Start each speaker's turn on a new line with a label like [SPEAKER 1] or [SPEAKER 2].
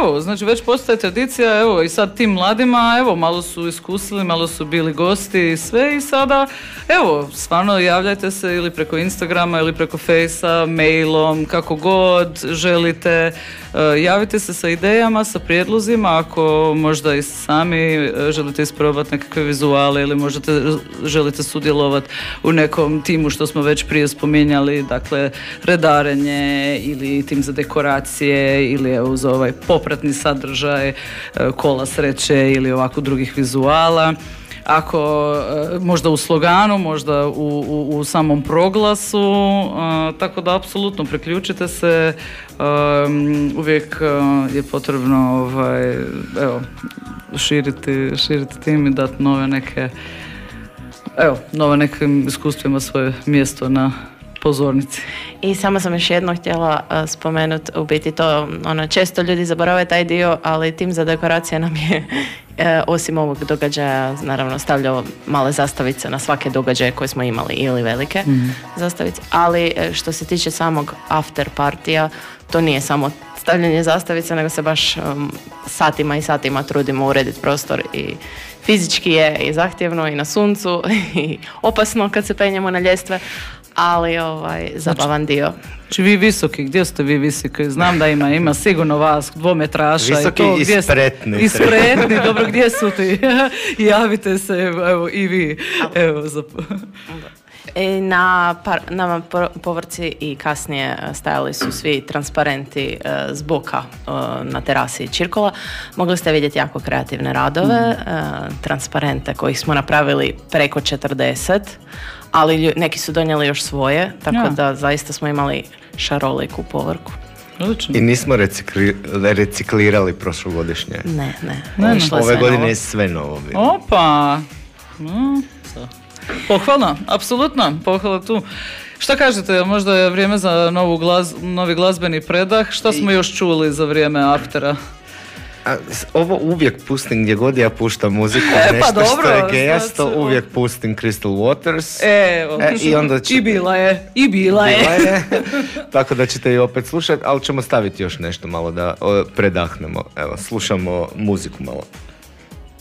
[SPEAKER 1] evo, znači već postoje tradicija, evo i sad tim mladima, evo, malo su iskusili, malo su bili gosti i sve i sada, evo, stvarno javljajte se ili preko Instagrama ili preko Fejsa, mailom, kako god želite, javite se sa idejama, sa prijedlozima, ako možda i sami želite isprobati nekakve vizuale ili želite sudjelovati u nekom timu što smo već prije spominjali, dakle redarenje ili tim za dekoracije ili uz ovaj popratni sadržaj, kola sreće ili ovako drugih vizuala. Ako možda u sloganu, možda u samom proglasu, tako da apsolutno priključite se, uvijek je potrebno širiti tim i dati nove nekim iskustvima svoje mjesto na pozornici.
[SPEAKER 2] I samo sam još jedno htjela spomenuti, u biti to, često ljudi zaboravaju taj dio, ali tim za dekoracije nam je osim ovog događaja naravno stavljao male zastavice na svake događaje koje smo imali ili velike zastavice, ali što se tiče samog after partija, to nije samo stavljanje zastavice, nego se baš satima i satima trudimo urediti prostor i fizički je i zahtjevno i na suncu i opasno kad se penjemo na ljestve, ali zabavan dio.
[SPEAKER 1] Znači vi visoki, gdje ste vi visoki? Znam da ima sigurno vas, 2 metraša.
[SPEAKER 3] Visoki i spretni.
[SPEAKER 1] I spretni, dobro, gdje su ti? Javite se, evo, i vi. Evo,
[SPEAKER 2] Na povrci i kasnije stajali su svi transparenti s boka na terasi Čirkola. Mogli ste vidjeti jako kreativne radove, transparente kojih smo napravili preko 40, ali neki su donijeli još svoje, tako da zaista smo imali šaroliku povorku.
[SPEAKER 3] I nismo reciklirali prošlogodišnje.
[SPEAKER 2] Ne.
[SPEAKER 3] Ove godine je sve novo bilo.
[SPEAKER 1] Opa! Pohvalno, apsolutno, pohvala tu. Šta kažete, možda je vrijeme za novi glazbeni predah? Šta smo još čuli za vrijeme aftera?
[SPEAKER 3] Ovo uvijek pustim gdje god ja puštam muziku, nešto dobro, što je gejasto, uvijek pustim Crystal Waters.
[SPEAKER 1] I onda I bila je.
[SPEAKER 3] Tako da ćete i opet slušati, ali ćemo staviti još nešto malo da predahnemo. Evo, slušamo muziku malo.